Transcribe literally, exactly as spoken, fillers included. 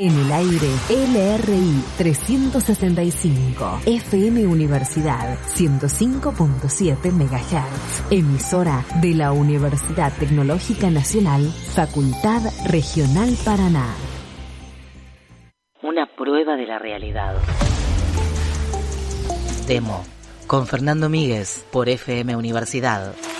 En el aire, L R I trescientos sesenta y cinco, F M Universidad ciento cinco punto siete megahertz, emisora de la Universidad Tecnológica Nacional, Facultad Regional Paraná. Una prueba de la realidad. Demo, con Fernando Míguez, por F M Universidad.